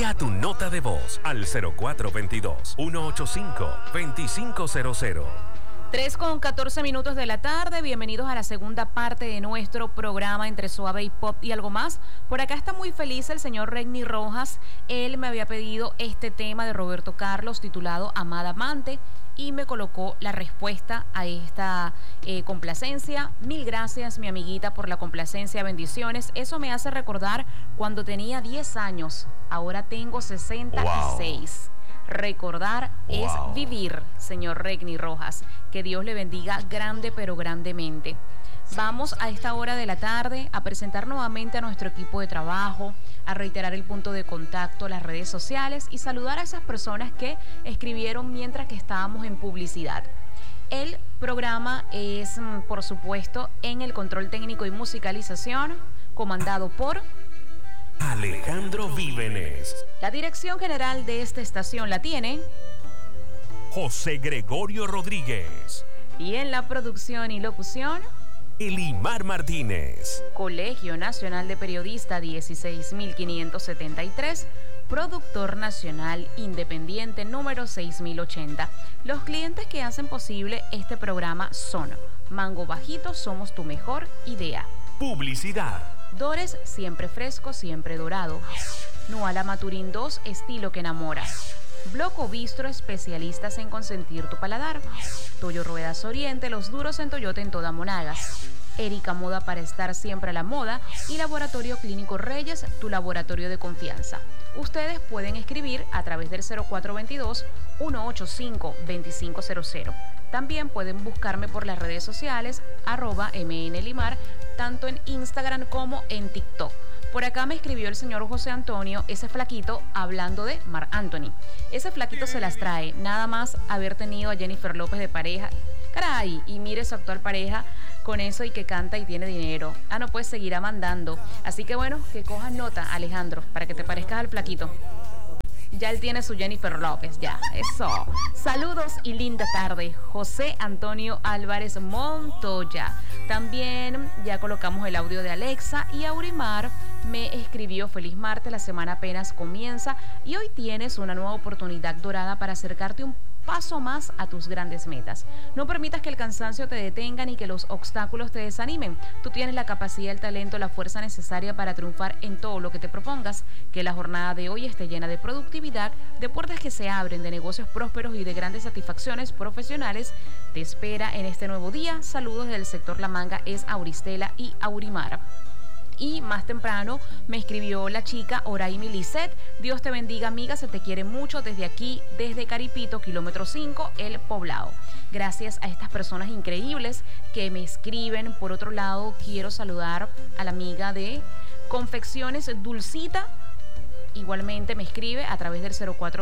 Envía tu nota de voz al 0422-185-2500. 3:14 de la tarde, bienvenidos a la segunda parte de nuestro programa Entre Suave y Pop y algo más. Por acá está muy feliz el señor Regni Rojas. Él me había pedido este tema de Roberto Carlos titulado Amada Amante y me colocó la respuesta a esta complacencia. Mil gracias, mi amiguita, por la complacencia, bendiciones. Eso me hace recordar cuando tenía 10 años, ahora tengo 66. Wow. Recordar es vivir, señor Regni Rojas. Que Dios le bendiga grande pero grandemente. Vamos a esta hora de la tarde a presentar nuevamente a nuestro equipo de trabajo, a reiterar el punto de contacto, las redes sociales y saludar a esas personas que escribieron mientras que estábamos en publicidad. El programa es, por supuesto, en el control técnico y musicalización, comandado por Alejandro Vívenes. La dirección general de esta estación la tiene José Gregorio Rodríguez. Y en la producción y locución, Elimar Martínez. Colegio Nacional de Periodistas 16573, productor nacional independiente número 6080. Los clientes que hacen posible este programa son Mango Bajito, somos tu mejor idea. Publicidad. Dores, siempre fresco, siempre dorado. Nuala Maturín 2, estilo que enamora. Bloco Bistro, especialistas en consentir tu paladar. Toyo Ruedas Oriente, los duros en Toyota en toda Monagas. Erika Moda para estar siempre a la moda. Y Laboratorio Clínico Reyes, tu laboratorio de confianza. Ustedes pueden escribir a través del 0422-185-2500. También pueden buscarme por las redes sociales, @MNLimar, tanto en Instagram como en TikTok. Por acá me escribió el señor José Antonio, ese flaquito, hablando de Marc Anthony. Ese flaquito se las trae, nada más haber tenido a Jennifer López de pareja. Caray, y mire su actual pareja con eso y que canta y tiene dinero. No puedes seguir mandando. Así que bueno, que cojas nota, Alejandro, para que te parezcas al flaquito. Ya él tiene su Jennifer López, ya, eso. Saludos y linda tarde, José Antonio Álvarez Montoya. También ya colocamos el audio de Alexa y Aurimar me escribió: feliz martes, la semana apenas comienza y hoy tienes una nueva oportunidad dorada para acercarte un paso más a tus grandes metas. No permitas que el cansancio te detenga ni que los obstáculos te desanimen. Tú tienes la capacidad, el talento, la fuerza necesaria para triunfar en todo lo que te propongas. Que la jornada de hoy esté llena de productividad, de puertas que se abren, de negocios prósperos y de grandes satisfacciones profesionales. Te espera en este nuevo día. Saludos del sector La Manga, es Auristela y Aurimar. Y más temprano me escribió la chica Oraimi Lisset. Dios te bendiga, amiga, se te quiere mucho desde aquí, desde Caripito, kilómetro 5, El Poblado. Gracias a estas personas increíbles que me escriben. Por otro lado, quiero saludar a la amiga de Confecciones Dulcita. Igualmente me escribe a través del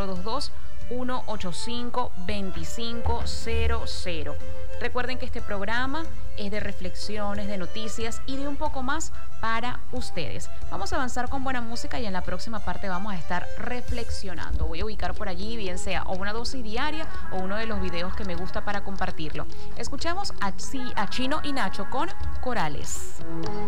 0422-185-2500. Recuerden que este programa es de reflexiones, de noticias y de un poco más para ustedes. Vamos a avanzar con buena música y en la próxima parte vamos a estar reflexionando. Voy a ubicar por allí, bien sea o una dosis diaria o uno de los videos que me gusta para compartirlo. Escuchemos a Chino y Nacho con Corales.